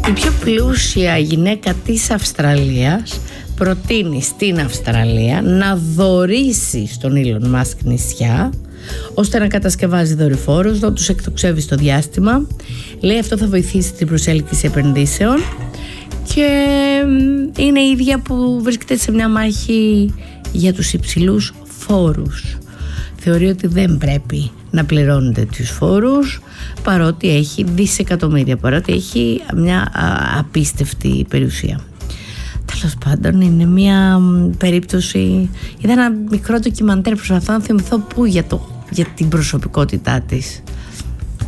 Η πιο πλούσια γυναίκα της Αυστραλίας προτείνει στην Αυστραλία να δωρήσει στον Elon Musk νησιά, ώστε να κατασκευάζει δορυφόρους, να τους εκτοξεύει στο διάστημα. Λέει αυτό θα βοηθήσει την προσέλκυση επενδύσεων και είναι η ίδια που βρίσκεται σε μια μάχη για τους υψηλούς φόρους. Θεωρεί ότι δεν πρέπει να πληρώνετε τους φόρους, παρότι έχει δισεκατομμύρια, παρότι έχει μια απίστευτη περιουσία. Τέλος πάντων, είναι μια περίπτωση. Είδα ένα μικρό ντοκιμαντέρ, προσπαθώ να θυμηθώ πού, για την προσωπικότητά της.